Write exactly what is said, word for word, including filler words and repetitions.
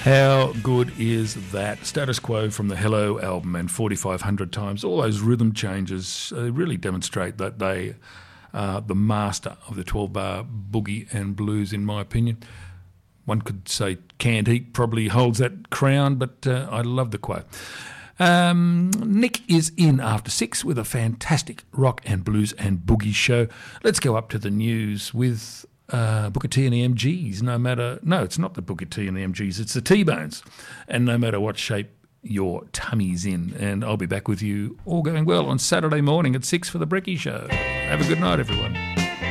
How good is that? Status Quo from the Hello album and forty-five hundred times. All those rhythm changes uh, really demonstrate that they are the master of the twelve-bar boogie and blues, in my opinion. One could say Canned Heat probably holds that crown, but uh, I love the quote. Um, Nick is in after six with a fantastic rock and blues and boogie show. Let's go up to the news with uh, Booker T and the M Gs. No matter, no, it's not the Booker T and the M Gs, it's the T-Bones. And no matter what shape your tummy's in. And I'll be back with you, all going well, on Saturday morning at six for the Brekkie Show. Have a good night, everyone.